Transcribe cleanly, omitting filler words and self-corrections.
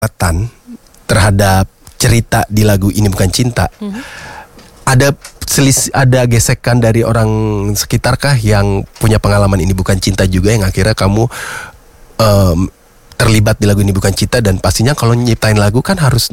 terhadap cerita di lagu Ini Bukan Cinta, ada gesekan dari orang sekitarkah yang punya pengalaman Ini Bukan Cinta juga, yang akhirnya kamu terlibat di lagu Ini Bukan Cinta? Dan pastinya kalau nyiptain lagu kan harus